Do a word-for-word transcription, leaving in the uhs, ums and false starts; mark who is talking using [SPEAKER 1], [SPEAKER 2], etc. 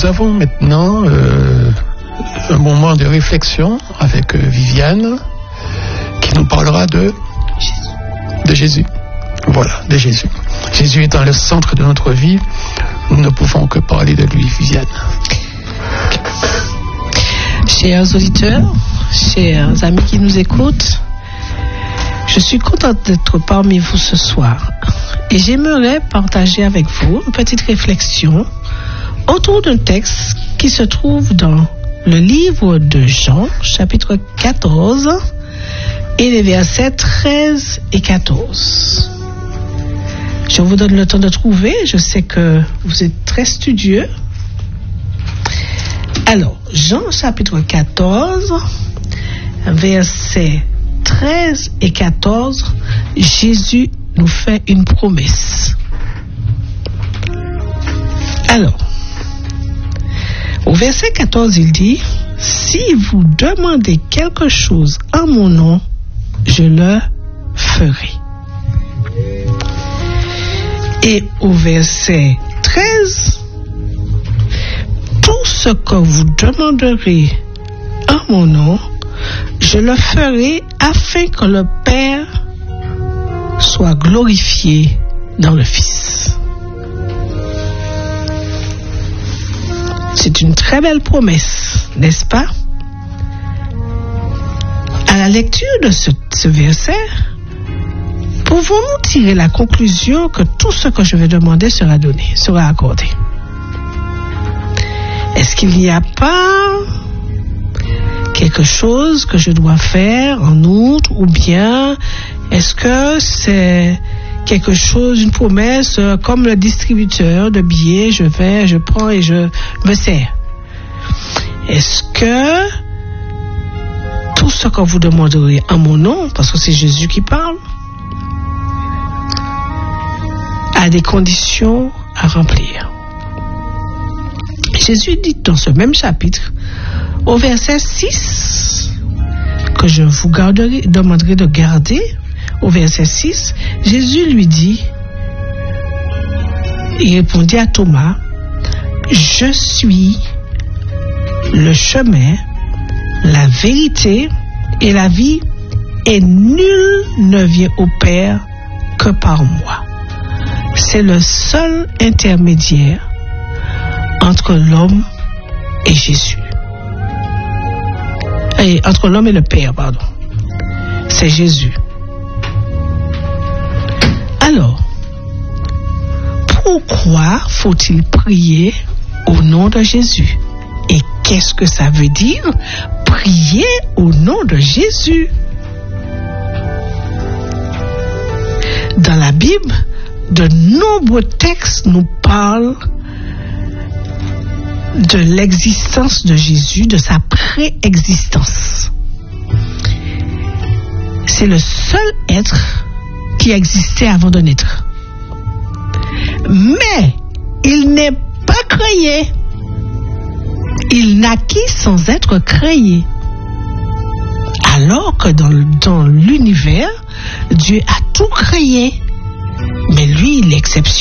[SPEAKER 1] Nous avons maintenant euh, un moment de réflexion avec euh, Viviane qui nous parlera de, de Jésus. Voilà, de Jésus. Jésus étant le centre de notre vie, nous ne pouvons que parler de lui, Viviane.
[SPEAKER 2] Chers auditeurs, chers amis qui nous écoutent, je suis contente d'être parmi vous ce soir et j'aimerais partager avec vous une petite réflexion autour d'un texte qui se trouve dans le livre de Jean, chapitre quatorze, et les versets treize et quatorze. Je vous donne le temps de trouver, je sais que vous êtes très studieux. Alors, Jean chapitre quatorze, versets treize et quatorze, Jésus nous fait une promesse. Alors, au verset quatorze, il dit, « Si vous demandez quelque chose en mon nom, je le ferai. » Et au verset treize, « Tout ce que vous demanderez en mon nom, je le ferai afin que le Père soit glorifié dans le Fils. » C'est une très belle promesse, n'est-ce pas? À la lecture de ce, ce verset, pouvons-nous tirer la conclusion que tout ce que je vais demander sera donné, sera accordé? Est-ce qu'il n'y a pas quelque chose que je dois faire en outre, ou bien est-ce que c'est quelque chose, une promesse, euh, comme le distributeur de billets, je vais, je prends et je me sers? Est-ce que tout ce que vous demanderez en mon nom, parce que c'est Jésus qui parle, a des conditions à remplir? Jésus dit dans ce même chapitre, au verset six, que je vous garderai, demanderai de garder, au verset six, Jésus lui dit, il répondit à Thomas, « Je suis le chemin, la vérité et la vie, et nul ne vient au Père que par moi. » C'est le seul intermédiaire entre l'homme et Jésus. Et entre l'homme et le Père, pardon. C'est Jésus. Alors, pourquoi faut-il prier au nom de Jésus? Et qu'est-ce que ça veut dire, prier au nom de Jésus? Dans la Bible, de nombreux textes nous parlent de l'existence de Jésus, de sa préexistence. C'est le seul être qui existait avant de naître. Mais il n'est pas créé. Il naquit sans être créé. Alors que dans, dans l'univers, Dieu a tout créé. Mais lui, il est exceptionnel.